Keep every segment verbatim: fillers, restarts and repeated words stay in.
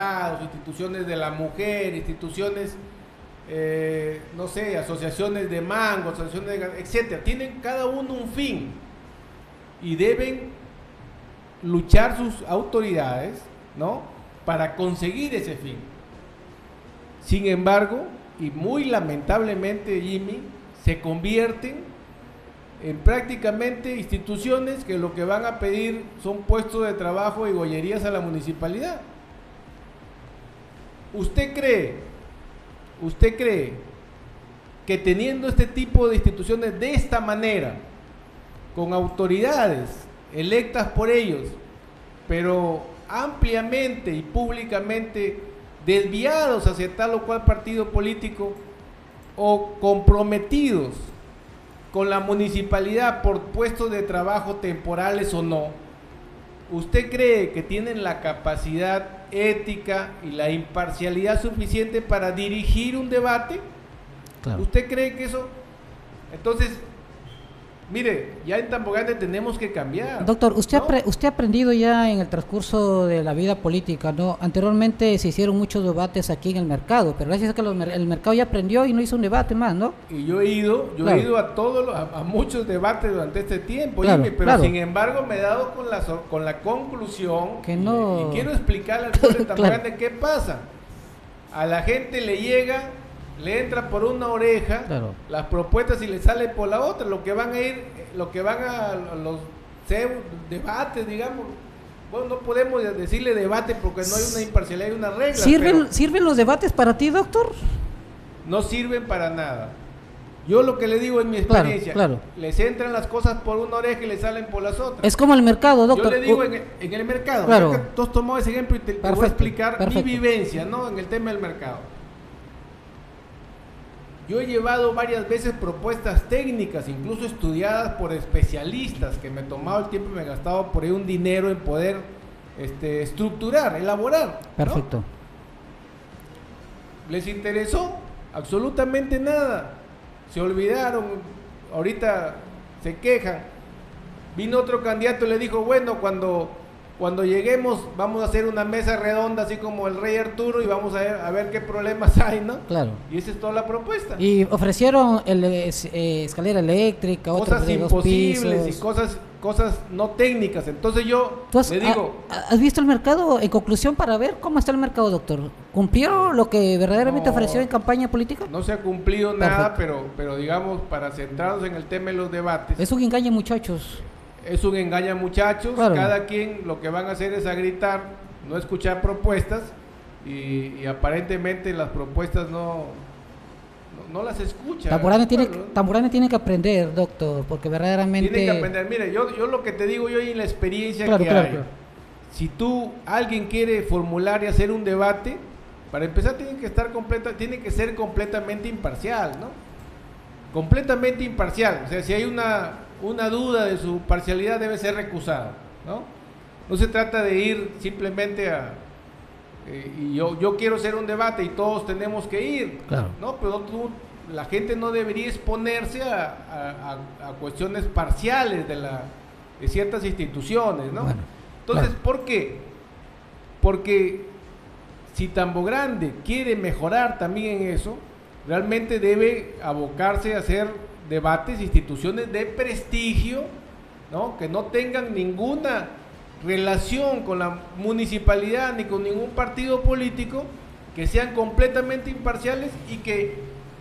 instituciones de la mujer, instituciones, eh, no sé, asociaciones de mango, asociaciones de, etcétera. Tienen cada uno un fin y deben luchar sus autoridades, ¿no?, para conseguir ese fin. Sin embargo, y muy lamentablemente, Jimmy, se convierten en prácticamente instituciones que lo que van a pedir son puestos de trabajo y gollerías a la municipalidad. ¿Usted cree, usted cree que teniendo este tipo de instituciones de esta manera, con autoridades electas por ellos, pero ampliamente y públicamente desviados hacia tal o cual partido político o comprometidos con la municipalidad por puestos de trabajo temporales o no, ¿usted cree que tienen la capacidad ética y la imparcialidad suficiente para dirigir un debate? Claro. ¿Usted cree que eso? Entonces, mire, ya en Tambo Grande tenemos que cambiar. Doctor, usted, ¿no? ha usted ha aprendido ya en el transcurso de la vida política, ¿no? Anteriormente se hicieron muchos debates aquí en el mercado, pero gracias a que los, el mercado ya aprendió y no hizo un debate más, ¿no? Y yo he ido, yo claro. he ido a todos los, a, a muchos debates durante este tiempo, claro, Jimmy, pero claro. sin embargo me he dado con la, con la conclusión que no... y, y quiero explicarle al pueblo de Tambo Grande claro. qué pasa. A la gente le llega, le entra por una oreja claro. las propuestas y le sale por la otra, lo que van a ir, lo que van a, a los debates, digamos. Bueno, no podemos decirle debate porque no hay una imparcialidad, hay una regla. ¿Sirven, ¿Sirven los debates para ti, doctor? No sirven para nada. Yo lo que le digo en mi experiencia, claro, claro. les entran las cosas por una oreja y les salen por las otras. Es como el mercado, doctor. Yo le digo en el, en el mercado, claro. tú has tomado ese ejemplo y te, te voy a explicar perfecto. mi vivencia, ¿no?, en el tema del mercado. Yo he llevado varias veces propuestas técnicas, incluso estudiadas por especialistas, que me he tomado el tiempo y me he gastado por ahí un dinero en poder este, estructurar, elaborar. Perfecto. ¿no? ¿Les interesó? Absolutamente nada. Se olvidaron, ahorita se quejan. Vino otro candidato y le dijo, bueno, cuando... Cuando lleguemos vamos a hacer una mesa redonda así como el rey Arturo y vamos a ver, a ver qué problemas hay, ¿no? Claro. Y esa es toda la propuesta. Y ofrecieron el, eh, escalera eléctrica, cosas otras imposibles y cosas cosas no técnicas. Entonces yo has, le digo... ¿Has visto el mercado en conclusión para ver cómo está el mercado, doctor? ¿Cumplió lo que verdaderamente no, ofreció en campaña política? No se ha cumplido Perfecto. nada, pero, pero digamos, para centrarnos en el tema de los debates... Es un engaño, muchachos. Es un engaño, muchachos, claro. Cada quien lo que van a hacer es a gritar, no escuchar propuestas y, y aparentemente las propuestas no, no, no las escucha. Tamburana tiene, Tamburana tiene que aprender, doctor, porque verdaderamente... Tiene que aprender, mire, yo, yo lo que te digo yo en la experiencia claro, que claro, hay, claro. Si tú, alguien quiere formular y hacer un debate, para empezar tiene que estar completa, tiene que ser completamente imparcial, ¿no? Completamente imparcial, o sea, si hay una... una duda de su parcialidad debe ser recusada, ¿no? No se trata de ir simplemente a eh, y yo, yo quiero hacer un debate y todos tenemos que ir, claro. ¿no? Pero tú, la gente no debería exponerse a, a, a cuestiones parciales de, la, de ciertas instituciones, ¿no? Bueno, entonces, claro. ¿por qué? Porque si Tambo Grande quiere mejorar también en eso, realmente debe abocarse a hacer debates, instituciones de prestigio, ¿no?, que no tengan ninguna relación con la municipalidad ni con ningún partido político, que sean completamente imparciales y que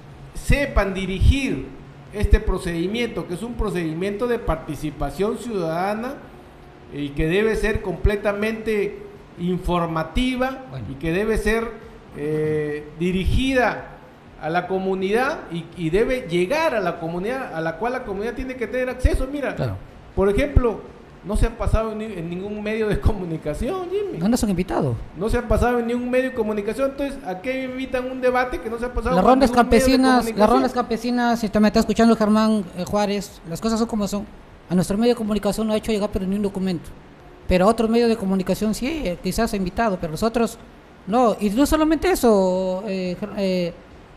sepan dirigir este procedimiento, que es un procedimiento de participación ciudadana y que debe ser completamente informativa bueno. y que debe ser eh, dirigida a la comunidad y, y debe llegar a la comunidad a la cual la comunidad tiene que tener acceso. Mira, claro. por ejemplo, no se ha pasado en, en ningún medio de comunicación, Jimmy. ¿Dónde son invitados? No se ha pasado en ningún medio de comunicación. Entonces, ¿a qué invitan un debate que no se ha pasado? Las rondas campesinas, las rondas campesinas, si te me está escuchando Germán eh, Juárez, las cosas son como son. A nuestro medio de comunicación no ha hecho llegar pero ni un documento. Pero a otros medios de comunicación sí, eh, quizás ha invitado, pero nosotros no. Y no solamente eso, eh, eh,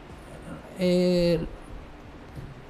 Eh,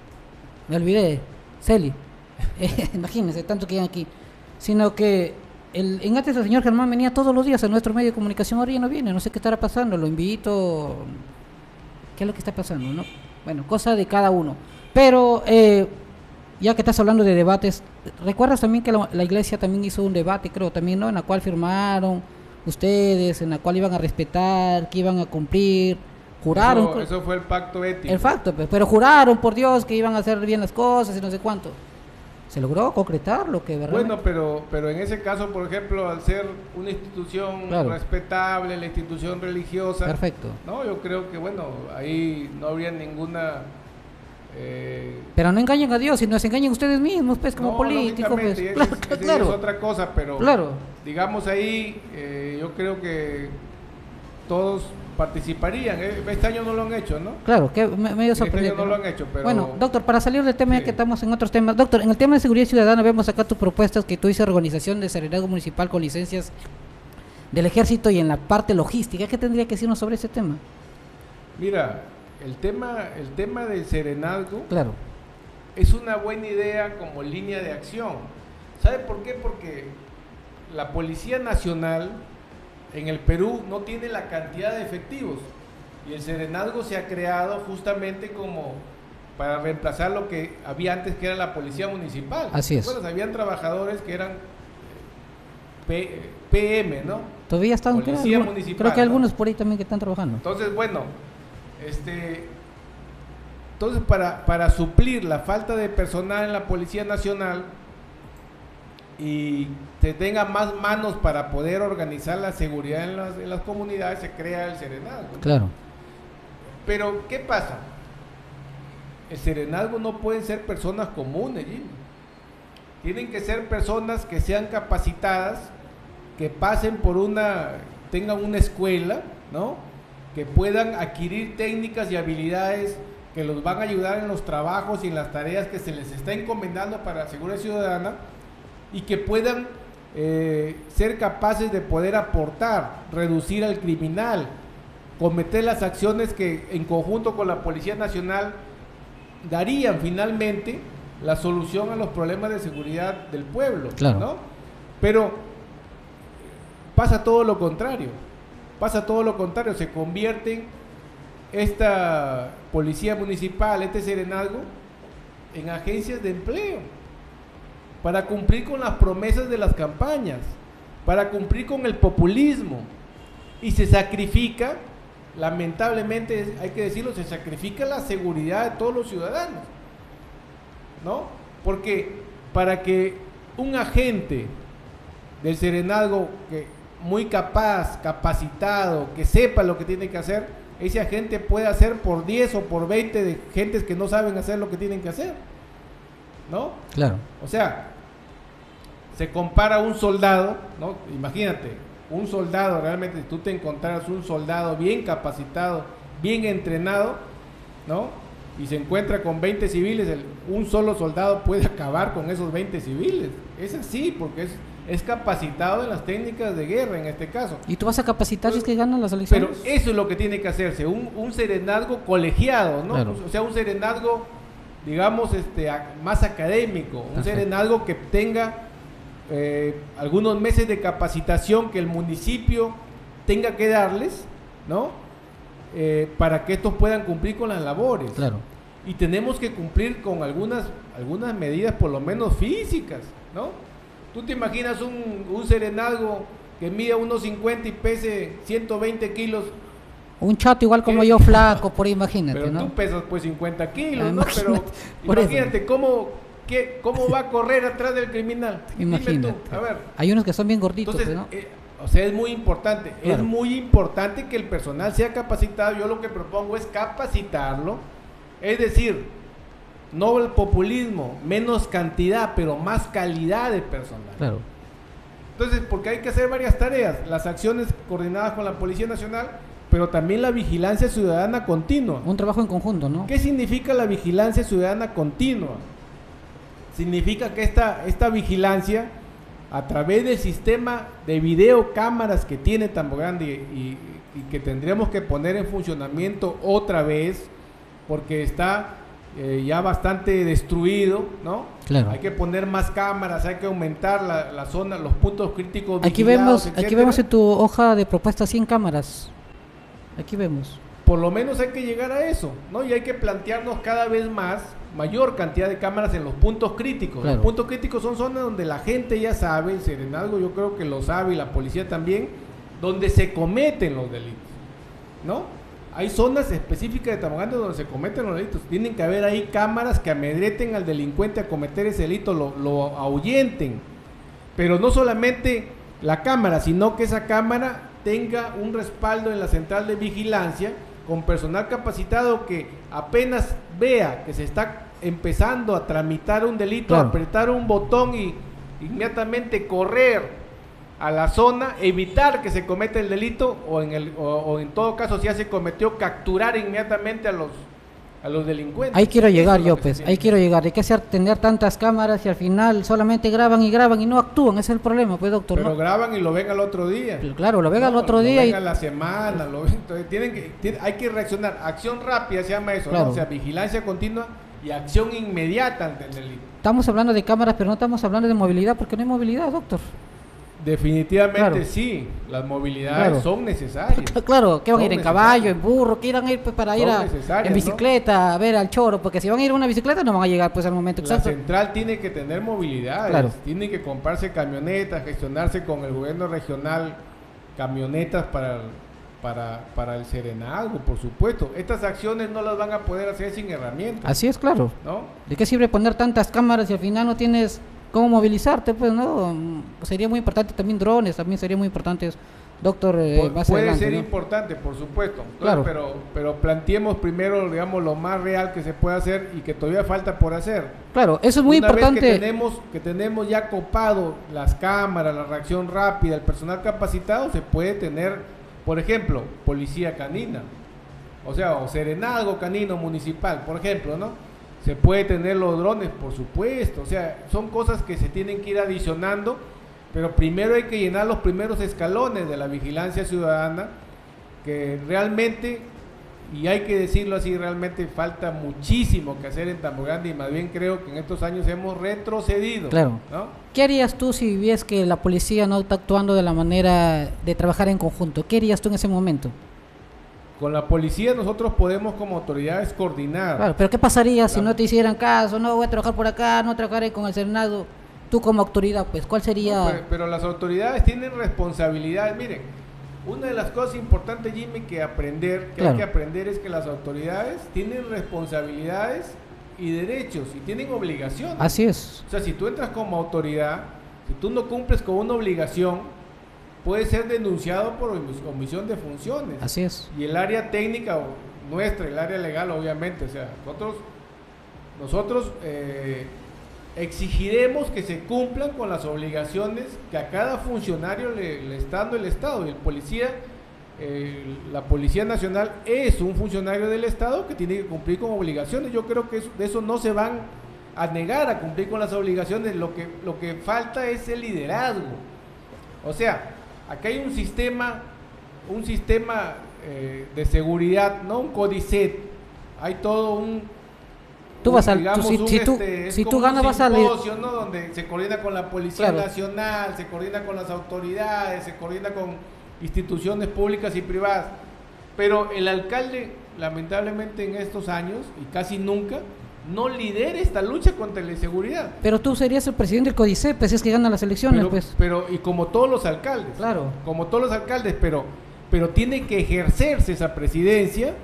me olvidé, Celi, eh, imagínense, tanto que hay aquí, sino que el, en antes el señor Germán venía todos los días a nuestro medio de comunicación, ahora ya no viene, no sé qué estará pasando, lo invito, qué es lo que está pasando, ¿no? Bueno, cosa de cada uno. Pero, eh, ya que estás hablando de debates, ¿recuerdas también que la, la iglesia también hizo un debate, creo, también, ¿no? En la cual firmaron ustedes, en la cual iban a respetar, que iban a cumplir, juraron. Eso, eso fue el pacto ético. El pacto, pues, pero juraron, por Dios, que iban a hacer bien las cosas y no sé cuánto. ¿Se logró concretar lo que verdad? Bueno, pero, pero en ese caso, por ejemplo, al ser una institución claro. respetable, la institución religiosa. Perfecto. No, yo creo que, bueno, ahí no habría ninguna... Eh, pero no engañen a Dios, sino se engañen ustedes mismos, pues, como no, políticos. Pues. Es, claro, es, claro. es otra cosa, pero claro. digamos ahí, eh, yo creo que todos participarían. Este año no lo han hecho, ¿no? Claro, que me, medio sorprendente. Este año no lo han hecho, pero... Bueno, doctor, para salir del tema, sí. ya que estamos en otros temas. Doctor, en el tema de seguridad ciudadana vemos acá tus propuestas que tú dices organización de serenazgo municipal con licencias del ejército y en la parte logística. ¿Qué tendría que decirnos sobre ese tema? Mira, el tema, el tema del serenazgo claro. es una buena idea como línea de acción. ¿Sabe por qué? Porque la Policía Nacional en el Perú no tiene la cantidad de efectivos y el serenazgo se ha creado justamente como para reemplazar lo que había antes, que era la Policía Municipal. Así es. Bueno, habían trabajadores que eran P, P M, ¿no? Todavía están, Policía creo, Municipal. Creo que ¿no? algunos por ahí también que están trabajando. Entonces, bueno, este, entonces para, para suplir la falta de personal en la Policía Nacional y se tenga más manos para poder organizar la seguridad en las, en las comunidades, se crea el serenazgo. Claro. Pero, ¿qué pasa? El serenazgo no pueden ser personas comunes, Jimmy. Tienen que ser personas que sean capacitadas, que pasen por una, tengan una escuela, ¿no? Que puedan adquirir técnicas y habilidades que los van a ayudar en los trabajos y en las tareas que se les está encomendando para la seguridad ciudadana, y que puedan eh, ser capaces de poder aportar, reducir al criminal, cometer las acciones que en conjunto con la Policía Nacional darían finalmente la solución a los problemas de seguridad del pueblo, claro. ¿no? Pero pasa todo lo contrario, pasa todo lo contrario, se convierten esta policía municipal, este serenazgo, en agencias de empleo, para cumplir con las promesas de las campañas, para cumplir con el populismo, y se sacrifica, lamentablemente hay que decirlo, se sacrifica la seguridad de todos los ciudadanos, ¿no? Porque para que un agente del serenazgo que muy capaz, capacitado, que sepa lo que tiene que hacer, ese agente puede hacer por diez o por veinte de gentes que no saben hacer lo que tienen que hacer, ¿no? Claro. O sea, se compara a un soldado, ¿no? Imagínate, un soldado, realmente si tú te encontraras un soldado bien capacitado, bien entrenado, ¿no? Y se encuentra con veinte civiles, el, un solo soldado puede acabar con esos veinte civiles. Es así, porque es, es capacitado en las técnicas de guerra en este caso. ¿Y tú vas a capacitar si es que ganan las elecciones? Pero eso es lo que tiene que hacerse, un, un serenazgo colegiado, ¿no? Claro. O sea, un serenazgo, digamos, este, a, más académico, un Perfecto. serenazgo que tenga eh, algunos meses de capacitación que el municipio tenga que darles, ¿no? Eh, para que estos puedan cumplir con las labores. Claro. Y tenemos que cumplir con algunas, algunas medidas, por lo menos físicas, ¿no? Tú te imaginas un, un serenazgo que mida uno cincuenta y pese ciento veinte kilos. Un chato igual como yo, flaco, por ahí, imagínate, pero ¿no? tú pesas pues cincuenta kilos, ah, ¿no? Pero imagínate cómo, qué, cómo va a correr atrás del criminal. Imagínate. Dime tú, a ver. Hay unos que son bien gorditos, Entonces, ¿no? Eh, o sea, es muy importante, claro. es muy importante que el personal sea capacitado. Yo lo que propongo es capacitarlo, es decir, no el populismo, menos cantidad, pero más calidad de personal. Claro. Entonces, porque hay que hacer varias tareas, las acciones coordinadas con la Policía Nacional, pero también la vigilancia ciudadana continua. Un trabajo en conjunto, ¿no? ¿Qué significa la vigilancia ciudadana continua? Significa que esta, esta vigilancia, a través del sistema de videocámaras que tiene Tambo Grande y, y, y que tendremos que poner en funcionamiento otra vez, porque está eh, ya bastante destruido, ¿no? Claro. Hay que poner más cámaras, hay que aumentar la, la zona, los puntos críticos aquí vemos etcétera. Aquí vemos en tu hoja de propuesta cien cámaras. Aquí vemos. Por lo menos hay que llegar a eso, ¿no? Y hay que plantearnos cada vez más mayor cantidad de cámaras en los puntos críticos. Claro. Los puntos críticos son zonas donde la gente ya sabe, el Serenazgo yo creo que lo sabe y la policía también, donde se cometen los delitos, ¿no? Hay zonas específicas de Tambogrande donde se cometen los delitos. Tienen que haber ahí cámaras que amedreten al delincuente a cometer ese delito, lo, lo ahuyenten. Pero no solamente la cámara, sino que esa cámara tenga un respaldo en la central de vigilancia con personal capacitado que apenas vea que se está empezando a tramitar un delito, claro, apretar un botón y inmediatamente correr a la zona, evitar que se cometa el delito o en el o, o en todo caso si ya se cometió, capturar inmediatamente a los a los delincuentes. Ahí quiero llegar yo, pues, ahí quiero llegar. Hay que hacer tener tantas cámaras y al final solamente graban y graban y no actúan, ese es el problema, pues, doctor. Pero ¿no? graban y lo ven al otro día. Pero claro, lo ven no, al otro lo día. Lo ven y... a la semana, lo ven, entonces tienen que, tienen, hay que reaccionar, acción rápida se llama eso, claro, ¿no? O sea, vigilancia continua y acción inmediata ante el delito. Estamos hablando de cámaras, pero no estamos hablando de movilidad, porque no hay movilidad, doctor. Definitivamente claro, sí, las movilidades claro, son necesarias. Claro, que van a ir en caballo, en burro, que irán a ir pues, para ir a, en bicicleta, ¿no? A ver al Choro, porque si van a ir en una bicicleta no van a llegar pues al momento exacto. La central tiene que tener movilidades, claro, tiene que comprarse camionetas, gestionarse con el gobierno regional camionetas para, para, para el Serenazgo, por supuesto. Estas acciones no las van a poder hacer sin herramientas. Así es, claro. ¿No? ¿De qué sirve poner tantas cámaras y al final no tienes cómo movilizarte? Pues no, sería muy importante también drones, también sería muy importante, doctor. Eh, más puede adelante, ser ¿no? importante, por supuesto, claro, pero pero planteemos primero, digamos, lo más real que se puede hacer y que todavía falta por hacer. Claro, eso es muy Una importante. Vez que tenemos que tenemos ya copado las cámaras, la reacción rápida, el personal capacitado, se puede tener, por ejemplo, policía canina, o sea, o Serenazgo canino municipal, por ejemplo, ¿no? Se puede tener los drones, por supuesto, o sea, son cosas que se tienen que ir adicionando, pero primero hay que llenar los primeros escalones de la vigilancia ciudadana, que realmente, y hay que decirlo así, realmente falta muchísimo que hacer en Tambogrande y más bien creo que en estos años hemos retrocedido. Claro. ¿No? ¿Qué harías tú si ves que la policía no está actuando de la manera de trabajar en conjunto? ¿Qué harías tú en ese momento? Con la policía nosotros podemos como autoridades coordinar. Claro, pero ¿qué pasaría la... si no te hicieran caso? No voy a trabajar por acá, no trabajaré con el Serenazgo. Tú como autoridad, pues, ¿cuál sería? No, pero, pero las autoridades tienen responsabilidades. Miren, una de las cosas importantes, Jimmy, que aprender, que claro, hay que aprender es que las autoridades tienen responsabilidades y derechos y tienen obligaciones. Así es. O sea, si tú entras como autoridad, si tú no cumples con una obligación, puede ser denunciado por omisión de funciones. Así es. Y el área técnica nuestra, el área legal, obviamente, o sea, nosotros, nosotros eh, exigiremos que se cumplan con las obligaciones que a cada funcionario le, le está dando el Estado. Y el policía, eh, la Policía Nacional es un funcionario del Estado que tiene que cumplir con obligaciones. Yo creo que eso, de eso no se van a negar a cumplir con las obligaciones. Lo que, lo que falta es el liderazgo. O sea, acá hay un sistema, un sistema eh, de seguridad, no un CODICET, hay todo un, tú un, vas a, digamos, tú, si, un, si tú, este, si tú ganas vas a leer, ¿no? Donde se coordina con la Policía claro, Nacional, se coordina con las autoridades, se coordina con instituciones públicas y privadas, pero el alcalde, lamentablemente en estos años, y casi nunca, no lidera esta lucha contra la inseguridad. Pero tú serías el presidente del CODICET, pues, si es que gana las elecciones, pero, pues. Pero, y como todos los alcaldes. Claro. Como todos los alcaldes, pero, pero tiene que ejercerse esa presidencia,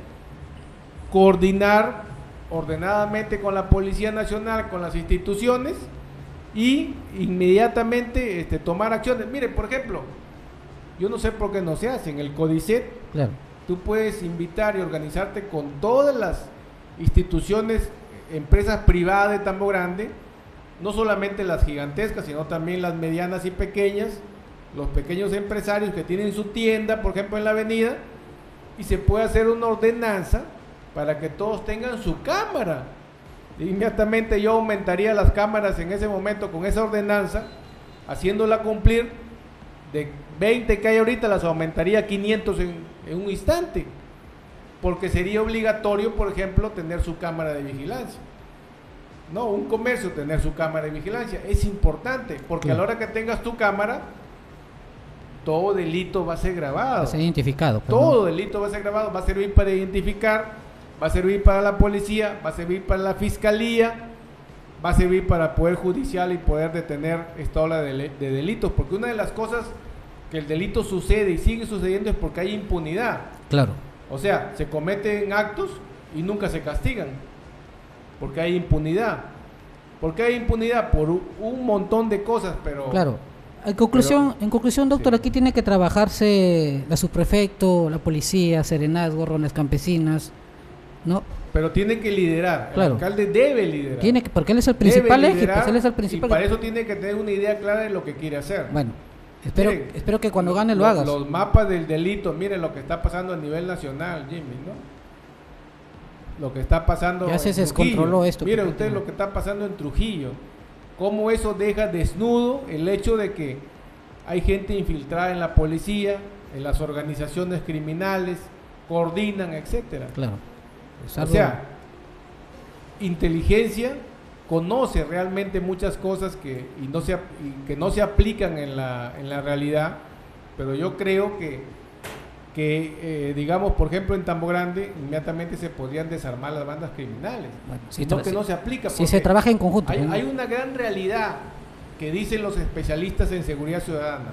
coordinar ordenadamente con la Policía Nacional, con las instituciones, y inmediatamente este, tomar acciones. Miren, por ejemplo, yo no sé por qué no se hace, en el CODICET, claro, tú puedes invitar y organizarte con todas las instituciones, empresas privadas de Tambogrande, no solamente las gigantescas, sino también las medianas y pequeñas, los pequeños empresarios que tienen su tienda, por ejemplo, en la avenida, y se puede hacer una ordenanza para que todos tengan su cámara. Inmediatamente yo aumentaría las cámaras en ese momento con esa ordenanza, haciéndola cumplir, de veinte que hay ahorita las aumentaría a quinientos en, en un instante. porque sería obligatorio, por ejemplo, tener su cámara de vigilancia. No, un comercio tener su cámara de vigilancia es importante, porque sí. a la hora que tengas tu cámara, todo delito va a ser grabado. Va a ser identificado. Pues, todo ¿no? delito va a ser grabado, va a servir para identificar, va a servir para la policía, va a servir para la fiscalía, va a servir para el Poder Judicial y poder detener esta ola de, de delitos, porque una de las cosas que el delito sucede y sigue sucediendo es porque hay impunidad. Claro. O sea, se cometen actos y nunca se castigan, porque hay impunidad. ¿Por qué hay impunidad? Por un montón de cosas, pero... Claro. En conclusión, pero, en conclusión, doctor, sí. aquí tiene que trabajarse la subprefecto, la policía, serenazgo, rondas campesinas, ¿no? Pero tiene que liderar, claro. el alcalde debe liderar. Tiene que, porque él es el principal eje, pues él es el principal. Y para eso tiene que tener una idea clara de lo que quiere hacer. Bueno, espero, miren, espero que cuando gane lo, lo hagas. Los mapas del delito, miren lo que está pasando a nivel nacional, Jimmy, ¿no? Lo que está pasando ya se en descontroló esto. Miren ustedes lo que está pasando en Trujillo. Cómo eso deja desnudo el hecho de que hay gente infiltrada en la policía, en las organizaciones criminales, coordinan, etcétera. Claro. O sea, inteligencia conoce realmente muchas cosas que, y no se, y que no se aplican en la, en la realidad, pero yo creo que, que eh, digamos, por ejemplo, en Tambo Grande, inmediatamente se podrían desarmar las bandas criminales, bueno, si sino que no se aplica. Si se trabaja en conjunto. Hay, ¿no? hay una gran realidad que dicen los especialistas en seguridad ciudadana.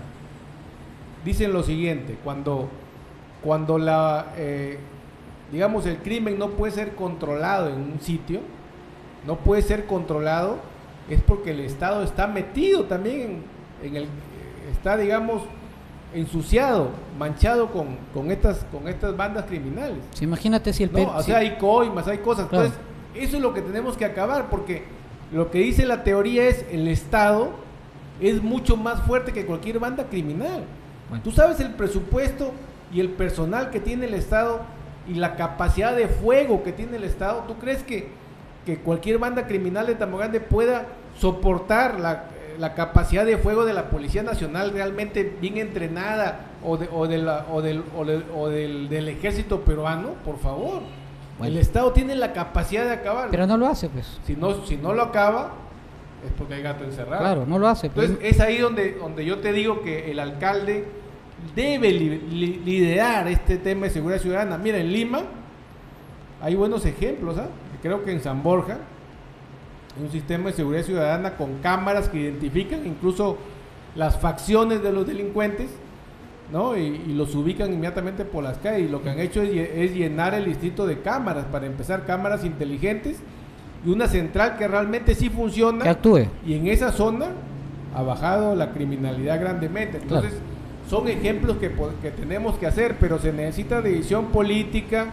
Dicen lo siguiente, cuando, cuando la... Eh, digamos, el crimen no puede ser controlado en un sitio, no puede ser controlado, es porque el Estado está metido también en, en el, está, digamos, ensuciado, manchado con, con estas con estas bandas criminales. Sí, imagínate si el no, o sea, sí. hay coimas, hay cosas. Claro. Entonces, eso es lo que tenemos que acabar, porque lo que dice la teoría es el Estado es mucho más fuerte que cualquier banda criminal. Bueno. Tú sabes el presupuesto y el personal que tiene el Estado y la capacidad de fuego que tiene el Estado. ¿Tú crees que, que cualquier banda criminal de Tambo Grande pueda soportar la, la capacidad de fuego de la Policía Nacional realmente bien entrenada o, de, o, de la, o, del, o, de, o del, del ejército peruano? Por favor. Bueno. El Estado tiene la capacidad de acabar. Pero no lo hace, pues. Si no, si no lo acaba, es porque hay gato encerrado. Claro, no lo hace. Pues. Entonces es ahí donde, donde yo te digo que el alcalde debe li, li, liderar este tema de seguridad ciudadana. Mira, en Lima hay buenos ejemplos, ¿eh? Creo que en San Borja hay un sistema de seguridad ciudadana con cámaras que identifican incluso las facciones de los delincuentes, ¿no? Y, y los ubican inmediatamente por las calles, y lo que han hecho es, es llenar el distrito de cámaras, para empezar, cámaras inteligentes y una central que realmente sí funciona, que actúe, y en esa zona ha bajado la criminalidad grandemente. Entonces, claro, son ejemplos que, que tenemos que hacer, pero se necesita decisión política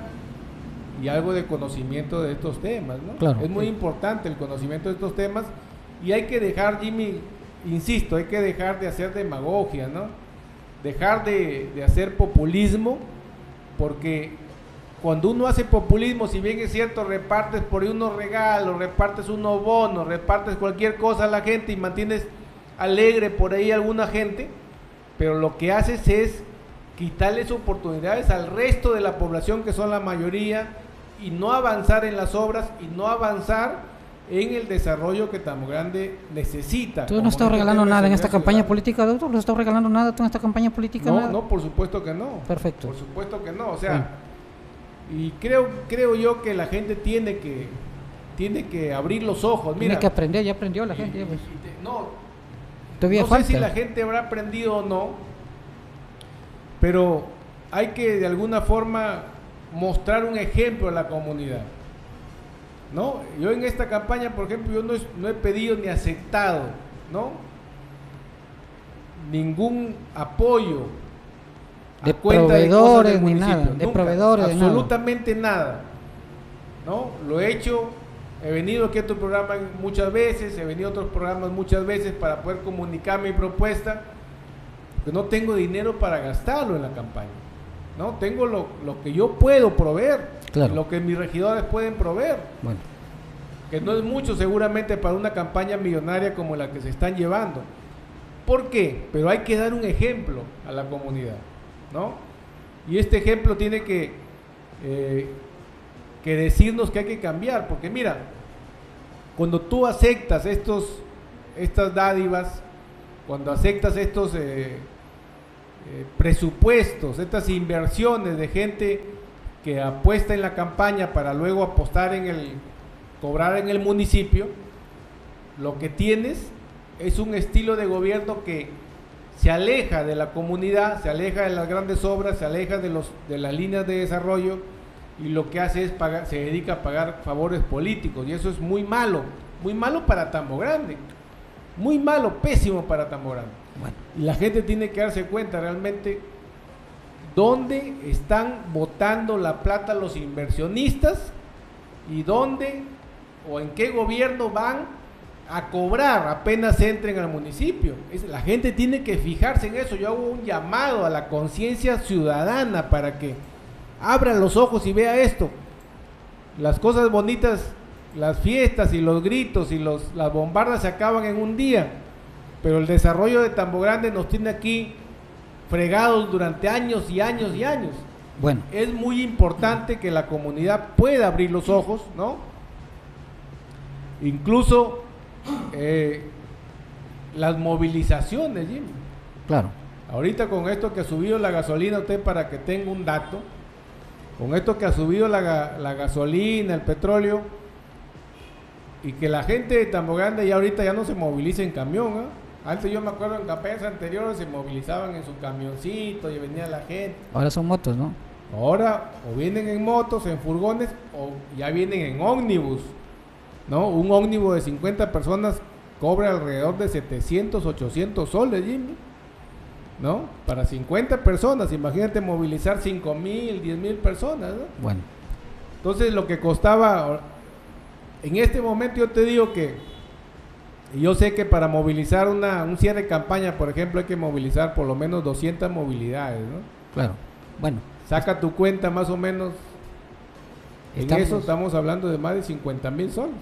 y algo de conocimiento de estos temas, ¿no? Claro, es muy sí. importante el conocimiento de estos temas, y hay que dejar, Jimmy, insisto, hay que dejar de hacer demagogia, ¿no? Dejar de, de hacer populismo, porque cuando uno hace populismo, si bien es cierto, repartes por ahí unos regalos, repartes unos bonos, repartes cualquier cosa a la gente y mantienes alegre por ahí a alguna gente, pero lo que haces es quitarles oportunidades al resto de la población, que son la mayoría, y no avanzar en las obras y no avanzar en el desarrollo que Tambo Grande necesita. ¿Tú no estás regalando nada en esta campaña política, doctor? ¿No estás regalando nada tú en esta campaña política? No, nada? no, por supuesto que no. Perfecto. Por supuesto que no, o sea, sí. Y creo creo yo que la gente tiene que tiene que abrir los ojos. Mira, tiene que aprender, ya aprendió la gente. Y, Pues. y te, no, Todavía no falta. sé si la gente habrá aprendido o no, pero hay que de alguna forma mostrar un ejemplo a la comunidad, ¿no? Yo en esta campaña, por ejemplo, yo no, es, no he pedido ni aceptado, ¿no?, ningún apoyo a de cuenta proveedores de ni nada, de nunca, proveedores absolutamente nada. nada, ¿no? Lo he hecho, he venido aquí a tu programa muchas veces, he venido a otros programas muchas veces para poder comunicar mi propuesta, porque no tengo dinero para gastarlo en la campaña, ¿no? Tengo lo, lo que yo puedo proveer, claro, lo que mis regidores pueden proveer, bueno, que no es mucho seguramente para una campaña millonaria como la que se están llevando. ¿Por qué? Pero hay que dar un ejemplo a la comunidad, ¿no? Y este ejemplo tiene que eh, que decirnos que hay que cambiar, porque mira, cuando tú aceptas estos, estas dádivas, cuando aceptas estos eh, eh, presupuestos, estas inversiones de gente que apuesta en la campaña para luego apostar en el, cobrar en el municipio, lo que tienes es un estilo de gobierno que se aleja de la comunidad, se aleja de las grandes obras, se aleja de, los, de las líneas de desarrollo, y lo que hace es pagar, se dedica a pagar favores políticos, y eso es muy malo, muy malo para Tambo Grande, muy malo, pésimo para Tambo Grande. Bueno. Y la gente tiene que darse cuenta realmente dónde están botando la plata los inversionistas y dónde o en qué gobierno van a cobrar apenas entren al municipio. Es, la gente tiene que fijarse en eso. Yo hago un llamado a la conciencia ciudadana para que abra los ojos y vea esto. Las cosas bonitas, las fiestas y los gritos y los, las bombardas se acaban en un día, pero el desarrollo de Tambo Grande nos tiene aquí fregados durante años y años y años. Bueno, es muy importante que la comunidad pueda abrir los ojos, ¿no? Incluso eh, las movilizaciones, Jimmy. Claro. Ahorita con esto que ha subido la gasolina, usted para que tenga un dato, con esto que ha subido la, la gasolina, el petróleo, y que la gente de Tambo Grande ya ahorita ya no se moviliza en camión, ¿eh? Antes yo me acuerdo en campañas anteriores se movilizaban en su camioncito y venía la gente. Ahora son motos, ¿no? Ahora o vienen en motos, en furgones, o ya vienen en ómnibus, ¿no? Un ómnibus de cincuenta personas cobra alrededor de setecientos, ochocientos soles, Jimmy, ¿no? Para cincuenta personas, imagínate movilizar cinco mil, diez mil personas, ¿no? Bueno. Entonces lo que costaba, en este momento yo te digo que, y yo sé que para movilizar una, un cierre de campaña, por ejemplo, hay que movilizar por lo menos doscientas movilidades, ¿no? Claro, bueno. Saca tu cuenta más o menos, Estamos, en eso estamos hablando de más de cincuenta mil soles.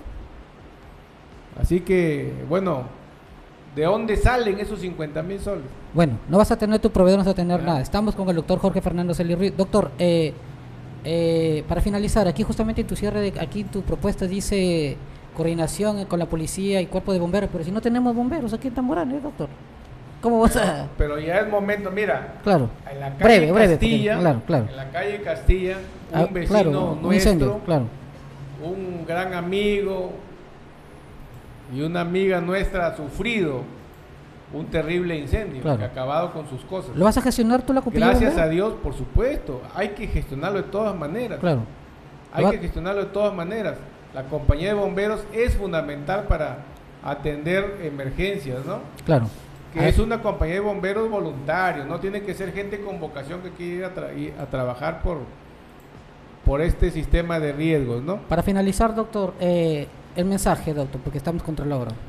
Así que, bueno, ¿de dónde salen esos cincuenta mil soles? Bueno, no vas a tener tu proveedor, no vas a tener ¿Ah? nada. Estamos con el doctor Jorge Fernando Celis Ruiz. Doctor, eh, eh, para finalizar, aquí justamente en tu cierre, de, aquí tu propuesta dice coordinación con la policía y cuerpo de bomberos, pero si no tenemos bomberos aquí en Tambo Grande, ¿eh, doctor? ¿Cómo vas a...? Pero ya es momento, mira, claro, en la calle breve, breve, Castilla, porque, claro, claro. en la calle Castilla, un Ah, vecino claro, nuestro, un incendio, claro. un gran amigo y una amiga nuestra ha sufrido un terrible incendio, claro, que ha acabado con sus cosas. ¿Lo vas a gestionar tú la compañía? Gracias a Dios, por supuesto, hay que gestionarlo de todas maneras. Claro. Hay que gestionarlo de todas maneras. La compañía de bomberos es fundamental para atender emergencias, ¿no? Claro. Que ah, es una compañía de bomberos voluntarios, no tiene que ser gente con vocación que quiere ir a, tra ir a trabajar por, por este sistema de riesgos, ¿no? Para finalizar, doctor, eh, el mensaje, doctor, porque estamos contra la hora.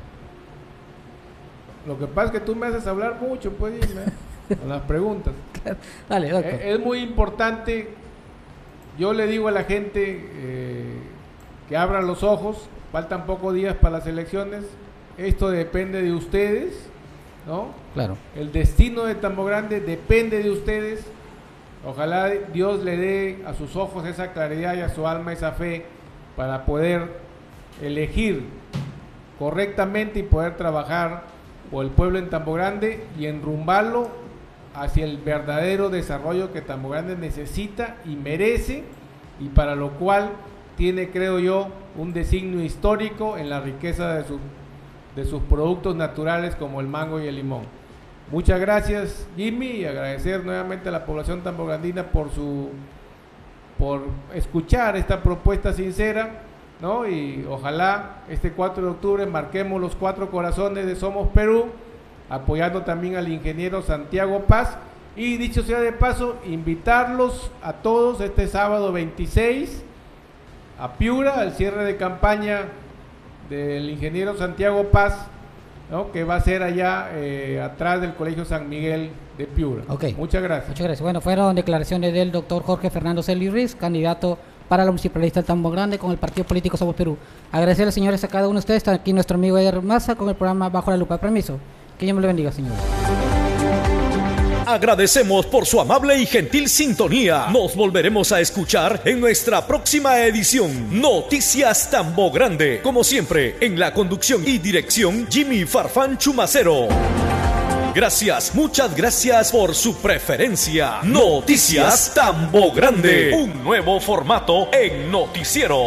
Lo que pasa es que tú me haces hablar mucho, pues, dime, con las preguntas. Dale, doctor. Es, es muy importante, yo le digo a la gente eh, que abran los ojos, faltan pocos días para las elecciones, esto depende de ustedes, ¿no? Claro. El destino de Tambo Grande depende de ustedes. Ojalá Dios le dé a sus ojos esa claridad y a su alma esa fe para poder elegir correctamente y poder trabajar por el pueblo en Tambo Grande y enrumbarlo hacia el verdadero desarrollo que Tambo Grande necesita y merece, y para lo cual tiene, creo yo, un designio histórico en la riqueza de su de sus productos naturales como el mango y el limón. Muchas gracias, Jimmy, y agradecer nuevamente a la población tambograndina por su por escuchar esta propuesta sincera, ¿no? Y ojalá este cuatro de octubre marquemos los cuatro corazones de Somos Perú, apoyando también al ingeniero Santiago Paz, y dicho sea de paso, invitarlos a todos este sábado veintiséis a Piura, al cierre de campaña del ingeniero Santiago Paz, ¿no? Que va a ser allá eh, atrás del Colegio San Miguel de Piura. Okay. Muchas gracias. Muchas gracias. Bueno, fueron declaraciones del doctor Jorge Fernando Celis Ruiz, candidato para la municipalista de Tambo Grande con el partido político Somos Perú. Agradecer a los señores, a cada uno de ustedes. Está aquí nuestro amigo Eder Maza con el programa Bajo la Lupa. Permiso. Que Dios me lo bendiga, señores. Agradecemos por su amable y gentil sintonía. Nos volveremos a escuchar en nuestra próxima edición. Noticias Tambo Grande. Como siempre, en la conducción y dirección, Jimmy Farfán Chumacero. Gracias, muchas gracias por su preferencia. Noticias Tambo Grande. Un nuevo formato en noticiero.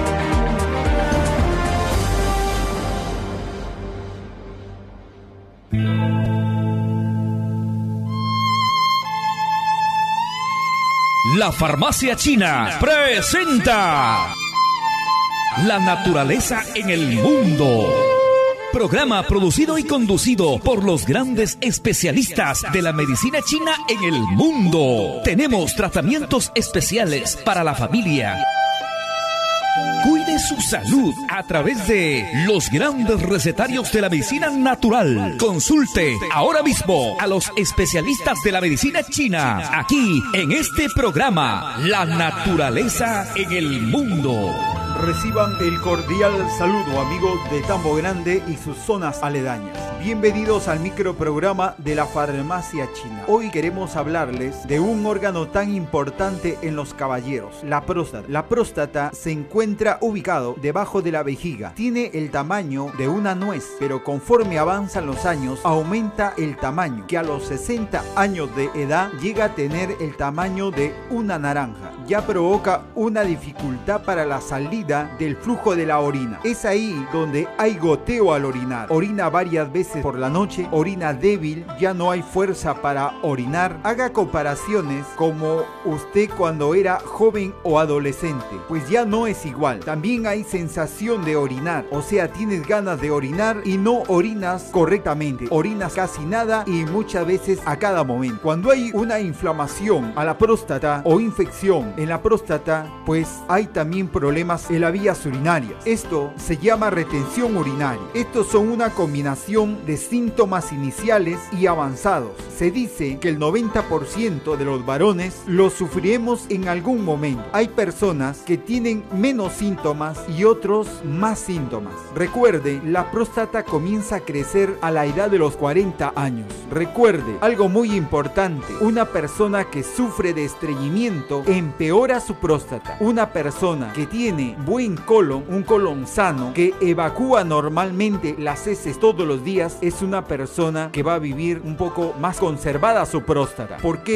La Farmacia China presenta La naturaleza en el mundo. Programa producido y conducido por los grandes especialistas de la medicina china en el mundo. Tenemos tratamientos especiales para la familia. Cuide su salud a través de los grandes recetarios de la medicina natural. Consulte ahora mismo a los especialistas de la medicina china, aquí en este programa, La naturaleza en el mundo. Reciban el cordial saludo, amigos de Tambo Grande y sus zonas aledañas. Bienvenidos al microprograma de la Farmacia China. Hoy queremos hablarles de un órgano tan importante en los caballeros, la próstata. La próstata se encuentra ubicado debajo de la vejiga. Tiene el tamaño de una nuez, pero conforme avanzan los años, aumenta el tamaño, que a los sesenta años de edad llega a tener el tamaño de una naranja. Ya provoca una dificultad para la salida del flujo de la orina. Es ahí donde hay goteo al orinar. Orina varias veces por la noche, orina débil, ya no hay fuerza para orinar. Haga comparaciones como usted cuando era joven o adolescente, pues ya no es igual. También hay sensación de orinar, o sea, tienes ganas de orinar y no orinas correctamente. Orinas casi nada y muchas veces a cada momento. Cuando hay una inflamación a la próstata o infección en la próstata, pues hay también problemas en las vías urinarias. Esto se llama retención urinaria. Estos son una combinación de síntomas iniciales y avanzados. Se dice que el noventa por ciento de los varones lo sufriremos en algún momento. Hay personas que tienen menos síntomas y otros más síntomas. Recuerde, la próstata comienza a crecer a la edad de los cuarenta años. Recuerde, algo muy importante, una persona que sufre de estreñimiento empeora su próstata. Una persona que tiene buen colon, un colon sano, que evacúa normalmente las heces todos los días, es una persona que va a vivir un poco más conservada su próstata. ¿Por qué?